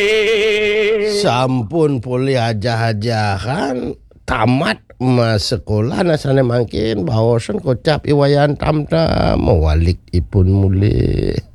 Sampun pulih ajah-ajahan tamat mas sekolah nasane mangkin baosan kocap iwayan tamtam mawalik ipun mulih.